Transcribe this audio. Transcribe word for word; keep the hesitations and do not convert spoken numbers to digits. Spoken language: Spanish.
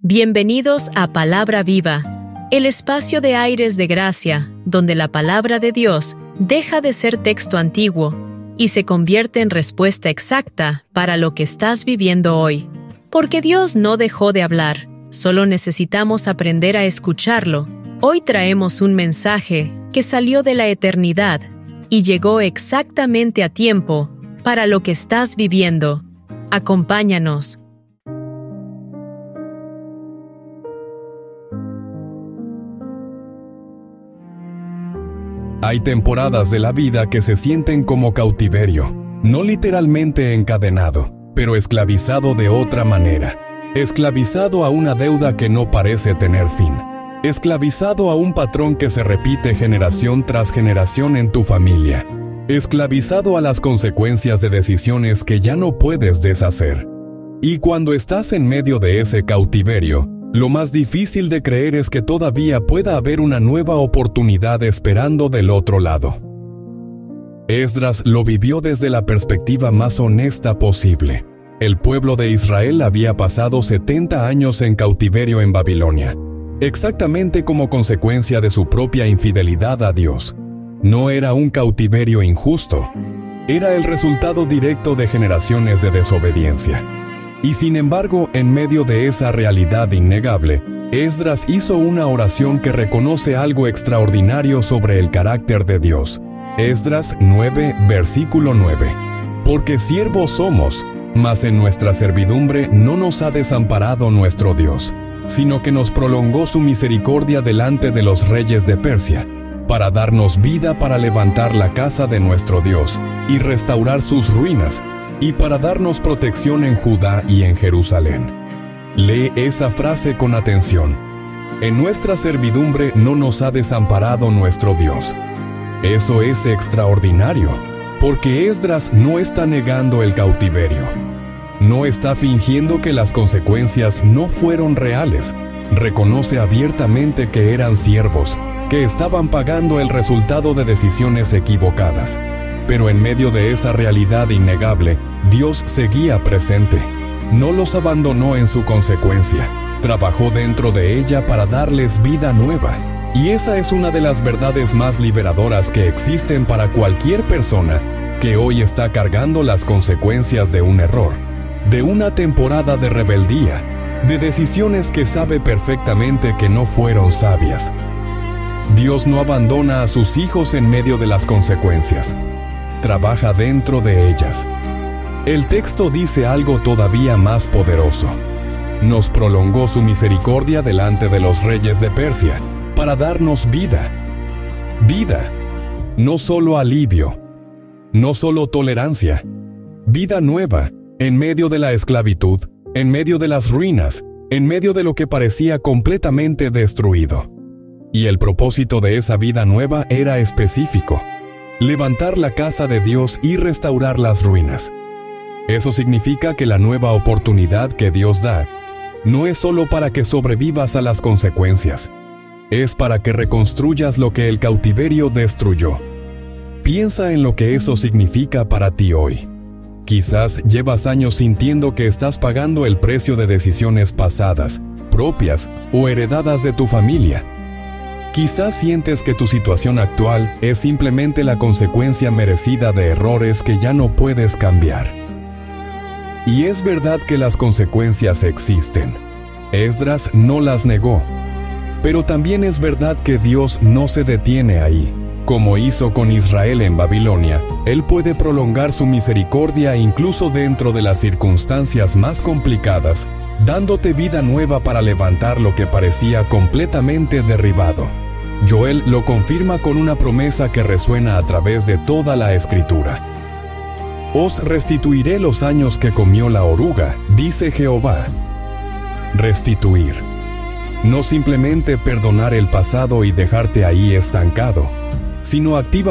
Bienvenidos a Palabra Viva, el espacio de aires de gracia, donde la palabra de Dios deja de ser texto antiguo y se convierte en respuesta exacta para lo que estás viviendo hoy. Porque Dios no dejó de hablar, solo necesitamos aprender a escucharlo. Hoy traemos un mensaje que salió de la eternidad y llegó exactamente a tiempo para lo que estás viviendo. Acompáñanos. Hay temporadas de la vida que se sienten como cautiverio, no literalmente encadenado, pero esclavizado de otra manera. Esclavizado a una deuda que no parece tener fin. Esclavizado a un patrón que se repite generación tras generación en tu familia. Esclavizado a las consecuencias de decisiones que ya no puedes deshacer. Y cuando estás en medio de ese cautiverio, lo más difícil de creer es que todavía pueda haber una nueva oportunidad esperando del otro lado. Esdras lo vivió desde la perspectiva más honesta posible. El pueblo de Israel había pasado setenta años en cautiverio en Babilonia, exactamente como consecuencia de su propia infidelidad a Dios. No era un cautiverio injusto, era el resultado directo de generaciones de desobediencia. Y sin embargo, en medio de esa realidad innegable, Esdras hizo una oración que reconoce algo extraordinario sobre el carácter de Dios. Esdras nueve, versículo nueve. Porque siervos somos, mas en nuestra servidumbre no nos ha desamparado nuestro Dios, sino que nos prolongó su misericordia delante de los reyes de Persia, para darnos vida para levantar la casa de nuestro Dios y restaurar sus ruinas, y para darnos protección en Judá y en Jerusalén. Lee esa frase con atención. En nuestra servidumbre no nos ha desamparado nuestro Dios. Eso es extraordinario, porque Esdras no está negando el cautiverio. No está fingiendo que las consecuencias no fueron reales. Reconoce abiertamente que eran siervos, que estaban pagando el resultado de decisiones equivocadas. Pero en medio de esa realidad innegable, Dios seguía presente. No los abandonó en su consecuencia. Trabajó dentro de ella para darles vida nueva. Y esa es una de las verdades más liberadoras que existen para cualquier persona que hoy está cargando las consecuencias de un error, de una temporada de rebeldía, de decisiones que sabe perfectamente que no fueron sabias. Dios no abandona a sus hijos en medio de las consecuencias. Trabaja dentro de ellas. El texto dice algo todavía más poderoso. Nos prolongó su misericordia delante de los reyes de Persia, para darnos vida. Vida. No solo alivio, no solo tolerancia. Vida nueva, en medio de la esclavitud, en medio de las ruinas, en medio de lo que parecía completamente destruido. Y el propósito de esa vida nueva era específico. Levantar la casa de Dios y restaurar las ruinas. Eso significa que la nueva oportunidad que Dios da no es solo para que sobrevivas a las consecuencias, es para que reconstruyas lo que el cautiverio destruyó. Piensa en lo que eso significa para ti hoy. Quizás llevas años sintiendo que estás pagando el precio de decisiones pasadas, propias o heredadas de tu familia. Quizás sientes que tu situación actual es simplemente la consecuencia merecida de errores que ya no puedes cambiar. Y es verdad que las consecuencias existen. Esdras no las negó. Pero también es verdad que Dios no se detiene ahí. Como hizo con Israel en Babilonia, Él puede prolongar su misericordia incluso dentro de las circunstancias más complicadas, dándote vida nueva para levantar lo que parecía completamente derribado. Joel lo confirma con una promesa que resuena a través de toda la Escritura. Os restituiré los años que comió la oruga, dice Jehová. Restituir. No simplemente perdonar el pasado y dejarte ahí estancado, sino activamente